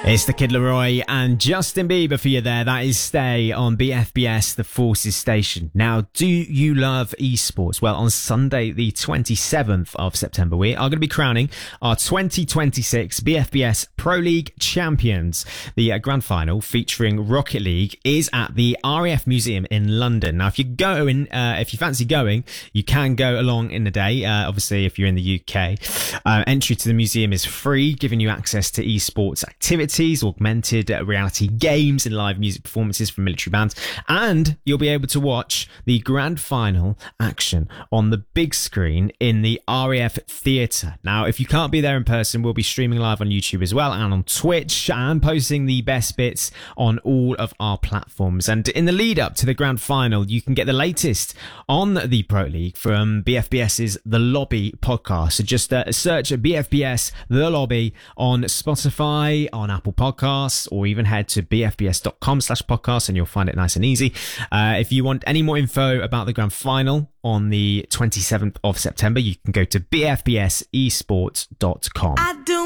It's the Kid Laroi and Justin Bieber for you there. That is Stay on BFBS, the Forces station. Now, do you love esports? Well, on Sunday, the 27th of September, we are going to be crowning our 2026 BFBS Pro League champions. The grand final featuring Rocket League is at the RAF Museum in London. Now, if you fancy going, you can go along in the day. Obviously, if you're in the UK, entry to the museum is free, giving you access to esports activities, augmented reality games and live music performances from military bands, and you'll be able to watch the grand final action on the big screen in the RAF Theatre. Now, if you can't be there in person, we'll be streaming live on YouTube as well and on Twitch, and posting the best bits on all of our platforms. And in the lead up to the grand final, you can get the latest on the Pro League from BFBS's The Lobby podcast. So just search BFBS The Lobby on Spotify, on Apple Podcasts, or even head to bfbs.com/podcast and you'll find it nice and easy. If you want any more info about the grand final on the 27th of September, you can go to bfbsesports.com. I do